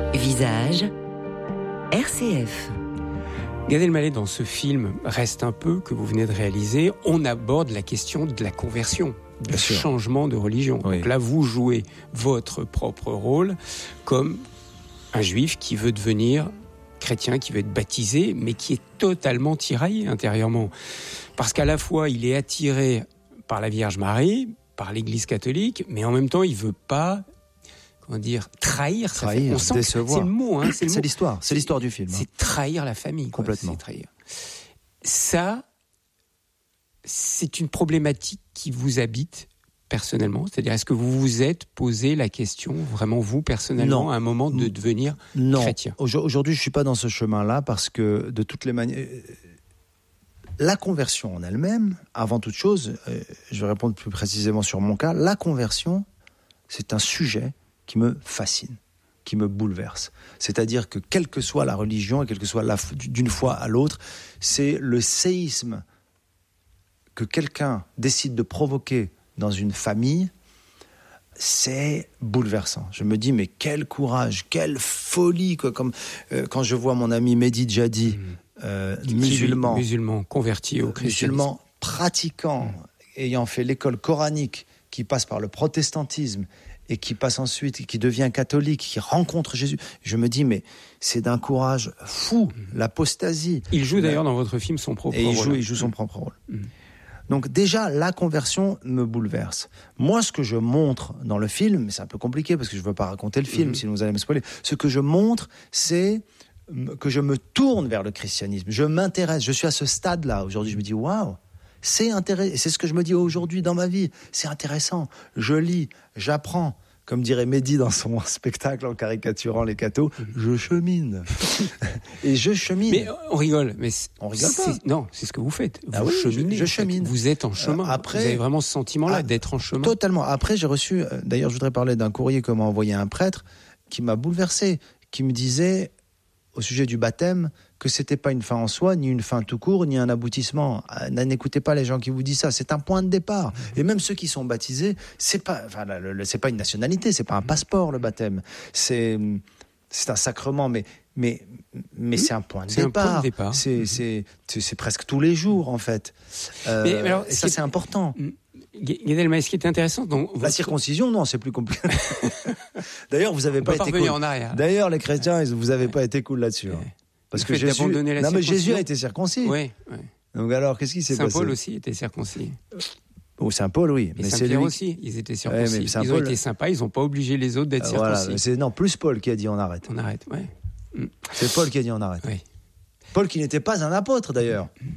Visage RCF. Gad Elmaleh, dans ce film Reste un peu, que vous venez de réaliser, on aborde la question de la conversion, du changement de religion. Oui. Donc là, vous jouez votre propre rôle comme un juif qui veut devenir chrétien, qui veut être baptisé, mais qui est totalement tiraillé intérieurement. Parce qu'à la fois, il est attiré par la Vierge Marie, par l'Église catholique, mais en même temps, il ne veut pas... trahir, décevoir. C'est le mot, hein, c'est l'histoire du film. C'est trahir la famille. Complètement. C'est trahir. Ça, c'est une problématique qui vous habite personnellement. C'est-à-dire, est-ce que vous vous êtes posé la question, vraiment vous personnellement, à un moment de devenir chrétien ? Aujourd'hui, je ne suis pas dans ce chemin-là parce que de toutes les manières... La conversion en elle-même, avant toute chose, je vais répondre plus précisément sur mon cas, la conversion, c'est un sujet qui me fascine, qui me bouleverse. C'est-à-dire que quelle que soit la religion et quelle que soit d'une foi à l'autre, c'est le séisme que quelqu'un décide de provoquer dans une famille, c'est bouleversant. Je me dis, mais quel courage, quelle folie, quoi, comme quand je vois mon ami Mehdi Djadi, musulman converti au christianisme, musulman pratiquant, ayant fait l'école coranique, qui passe par le protestantisme, et qui passe ensuite, qui devient catholique, qui rencontre Jésus. Je me dis, mais c'est d'un courage fou, l'apostasie. Il joue d'ailleurs dans votre film son propre rôle. Il joue son propre rôle. Donc déjà, la conversion me bouleverse. Moi, ce que je montre dans le film, c'est un peu compliqué parce que je ne veux pas raconter le film, sinon vous allez me spoiler. Ce que je montre, c'est que je me tourne vers le christianisme. Je m'intéresse, je suis à ce stade-là. Aujourd'hui, je me dis, waouh, c'est intéressant. C'est ce que je me dis aujourd'hui dans ma vie. C'est intéressant. Je lis, j'apprends. Comme dirait Mehdi dans son spectacle en caricaturant les cathos, je chemine. Et je chemine. Mais on rigole. Mais on rigole pas. Non, c'est ce que vous faites. Vous cheminez. Je chemine. Vous êtes en chemin. Après, vous avez vraiment ce sentiment-là d'être en chemin. Totalement. Après, j'ai reçu... D'ailleurs, je voudrais parler d'un courrier que m'a envoyé un prêtre qui m'a bouleversé, qui me disait, au sujet du baptême, que c'était pas une fin en soi, ni une fin tout court, ni un aboutissement. N'écoutez pas les gens qui vous disent ça. C'est un point de départ. Et même ceux qui sont baptisés, c'est pas une nationalité, c'est pas un passeport, le baptême. C'est un sacrement, mais c'est un point de départ. C'est presque tous les jours, en fait. Mais alors, ça, c'est important. Gad Elmaleh, ce qui est intéressant, donc la circoncision, non, c'est plus compliqué. D'ailleurs, vous n'avez pas été cool. En arrière. D'ailleurs, les chrétiens, vous n'avez pas été cool là-dessus. Parce que Jésus a été circoncis. Oui. Donc alors, qu'est-ce qui s'est passé ? Saint Paul aussi était circoncis. Oh, Saint Paul, oui. Mais Saint Pierre aussi, ils étaient circoncis. Ils ont été sympas, ils n'ont pas obligé les autres d'être circoncis. Plus Paul qui a dit on arrête. On arrête, ouais. C'est Paul qui a dit on arrête. Oui. Paul qui n'était pas un apôtre d'ailleurs.